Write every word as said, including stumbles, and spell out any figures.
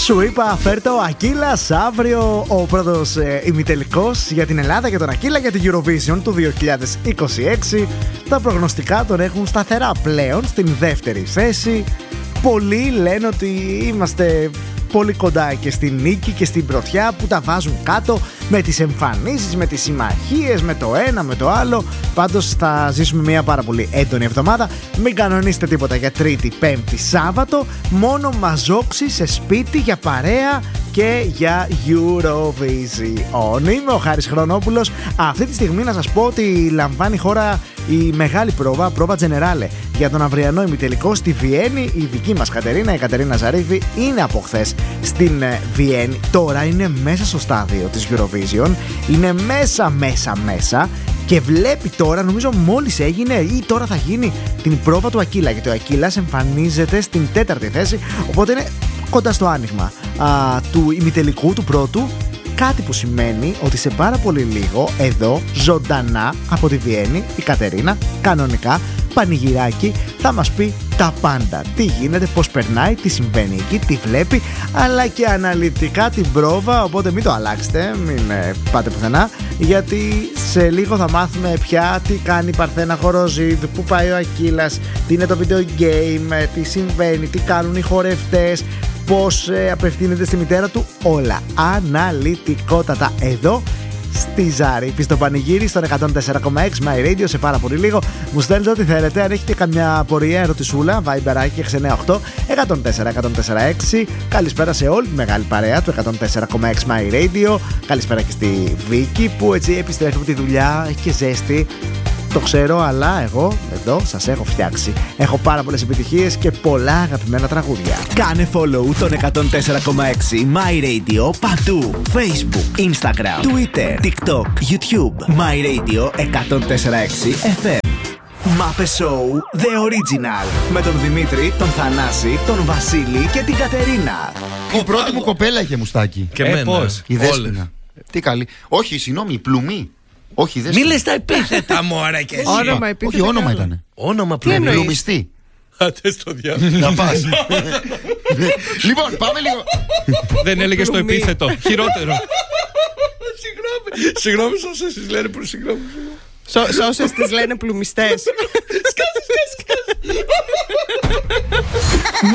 Σου είπα, φέρτε ο Ακύλας αύριο, ο πρώτος ε, ημιτελικός για την Ελλάδα και τον Ακύλα για την Eurovision του δύο χιλιάδες είκοσι έξι. Τα προγνωστικά τον έχουν σταθερά πλέον στην δεύτερη θέση. Πολλοί λένε ότι είμαστε πολύ κοντά και στην νίκη και στην πρωτιά, που τα βάζουν κάτω με τις εμφανίσεις, με τις συμμαχίες, με το ένα, με το άλλο. Πάντως θα ζήσουμε μια πάρα πολύ έντονη εβδομάδα. Μην κανονίσετε τίποτα για Τρίτη, Πέμπτη, Σάββατο. Μόνο μαζόξι σε σπίτι για παρέα και για Eurovision. Είμαι ο Χάρης Χρονόπουλος. Αυτή τη στιγμή να σας πω ότι λαμβάνει η χώρα η μεγάλη πρόβα, πρόβα Τζενεράλε, για τον αυριανό ημιτελικό στη Βιέννη. Η δική μας Κατερίνα, η Κατερίνα Ζαρίφη, είναι από χθες στην Βιέννη. Τώρα είναι μέσα στο στάδιο της Eurovision. Είναι μέσα, μέσα, μέσα. Και βλέπει τώρα, νομίζω μόλις έγινε ή τώρα θα γίνει, την πρόβα του Ακύλα. Γιατί ο Ακύλας εμφανίζεται στην τέταρτη θέση. Οπότε είναι κοντά στο άνοιγμα α, του ημιτελικού, του πρώτου. Κάτι που σημαίνει ότι σε πάρα πολύ λίγο εδώ, ζωντανά από τη Βιέννη, η Κατερίνα, κανονικά, πανηγυράκι, θα μας πει τα πάντα. Τι γίνεται, πώς περνάει, τι συμβαίνει εκεί, τι βλέπει, αλλά και αναλυτικά την πρόβα. Οπότε μην το αλλάξετε, μην ε, πάτε πουθενά, γιατί σε λίγο θα μάθουμε πια τι κάνει η Παρθένα Χοροζίδ, πού πάει ο Ακύλας, τι είναι το video game, τι συμβαίνει, τι κάνουν οι χορευτές, πώς ε, απευθύνεται στη μητέρα του, όλα αναλυτικότατα εδώ στη Ζαρίφη, στο πανηγύρι, στον εκατόν τέσσερα κόμμα έξι My Radio. Σε πάρα πολύ λίγο μου στέλνετε ό,τι θέλετε. Αν έχετε καμιά απορία, ερωτησούλα, Viberάκι έξι εννιά οκτώ εκατόν τέσσερα εκατόν τέσσερα έξι. Καλησπέρα σε όλη τη μεγάλη παρέα του εκατόν τέσσερα κόμμα έξι My Radio. Καλησπέρα και στη Βίκη που έτσι επιστρέφει από τη δουλειά, έχει και ζέστη. Το ξέρω, αλλά εγώ εδώ σας έχω φτιάξει. Έχω πάρα πολλές επιτυχίες και πολλά αγαπημένα τραγούδια. Κάνε follow τον εκατόν τέσσερα κόμμα έξι My Radio παντού. Facebook, Instagram, Twitter, TikTok, YouTube. My Radio εκατόν τέσσερα κόμμα έξι εφ εμ. Μάπε Show The Original. Με τον Δημήτρη, τον Θανάση, τον Βασίλη και την Κατερίνα. Η πρώτη μου κοπέλα είχε μουστάκι. Και εμένα. Πώς? Η Δέσποινα. Τι καλή. Όχι, συγγνώμη, η Πλουμή. Όχι, δεν. Μη λες τα επίθετα μου, ώρα και εσύ. Όνομα, επίθετα. Όχι, όνομα ήταν. Όνομα Πλουμή. Πλουμιστή. Άτε στο διάβολο. Να πας. Λοιπόν, πάμε λίγο. Δεν έλεγες το επίθετο. Χειρότερο. Συγγνώμη. Συγγνώμη σε όσες τις λένε που συγγνώμη. Σε όσες τις λένε πλουμιστές.